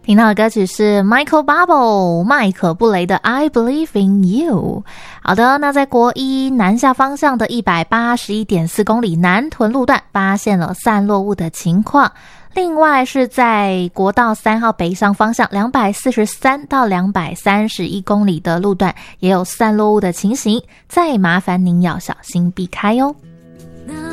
听到的歌曲是 Michael Bublé 麦可布雷的 I Believe in You。 好的，那在国一南下方向的 181.4 公里南屯路段发现了散落物的情况，另外是在国道3号北上方向243到231公里的路段也有散落物的情形，再麻烦您要小心避开哦。